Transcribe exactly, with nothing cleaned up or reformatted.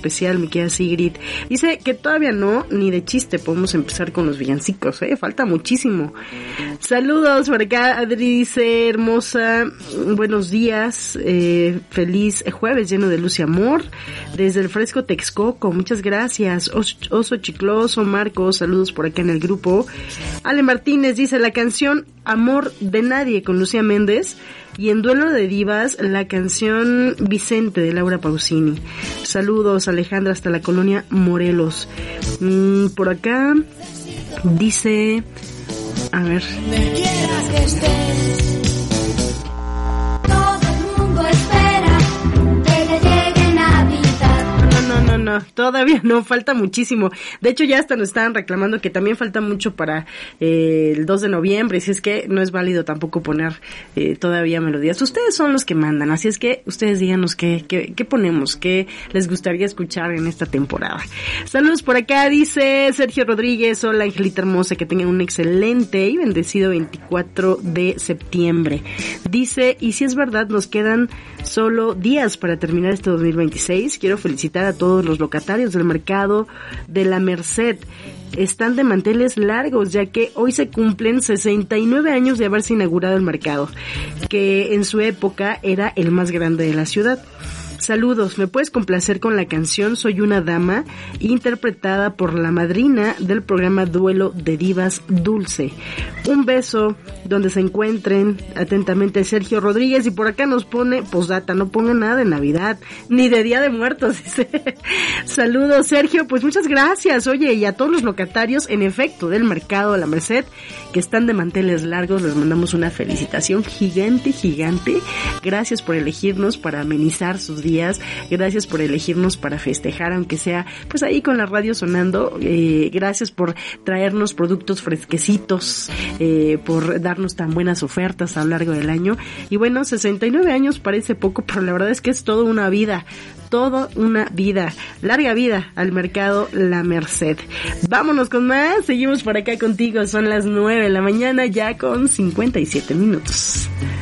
especial, mi querida Sigrid. Dice que todavía no, ni de chiste podemos empezar con los villancicos, ¿eh? Falta muchísimo. Saludos por acá, Adri dice, hermosa, buenos días, eh, feliz jueves lleno de luz y amor, desde el fresco Texcoco, muchas gracias. Os, Oso Chicloso, Marcos, saludos por acá en el grupo. Ale Martínez dice, la canción Amor de Nadie con Lucía Méndez, y en Duelo de Divas, la canción Vicente de Laura Pausini. Saludos, Alejandra, hasta la colonia Morelos. Mm, por acá dice, a ver, donde quiera que estés, todo el mundo espera que le llegue Navidad. no, no, no, no, todavía no, falta muchísimo. De hecho, ya hasta nos estaban reclamando que también falta mucho para eh, el dos de noviembre, así es que no es válido tampoco poner eh, todavía melodías. Ustedes son los que mandan, así es que ustedes díganos qué, qué, qué ponemos, qué les gustaría escuchar en esta temporada. Saludos por acá, dice Sergio Rodríguez, hola Angelita hermosa, que tengan un excelente y bendecido veinticuatro de septiembre. Dice, y si es verdad, nos quedan solo días para terminar este dos mil veintiséis, quiero felicitar a todos los locatarios del mercado de la Merced. Están de manteles largos, ya que hoy se cumplen sesenta y nueve años de haberse inaugurado el mercado, que en su época era el más grande de la ciudad. Saludos, ¿me puedes complacer con la canción Soy una dama, interpretada por la madrina del programa Duelo de Divas, Dulce? Un beso donde se encuentren, atentamente Sergio Rodríguez, y por acá nos pone postdata, no ponga nada de Navidad, ni de Día de Muertos, dice. Saludos, Sergio, pues muchas gracias, oye, y a todos los locatarios, en efecto, del mercado de la Merced, que están de manteles largos, les mandamos una felicitación gigante, gigante. Gracias por elegirnos para amenizar sus días. Gracias por elegirnos para festejar, aunque sea pues ahí con la radio sonando. Eh, gracias por traernos productos fresquecitos, eh, por darnos tan buenas ofertas a lo largo del año. Y bueno, sesenta y nueve años parece poco, pero la verdad es que es toda una vida, toda una vida. Larga vida al mercado La Merced. Vámonos con más, seguimos por acá contigo, son las nueve de la mañana ya con cincuenta y siete minutos.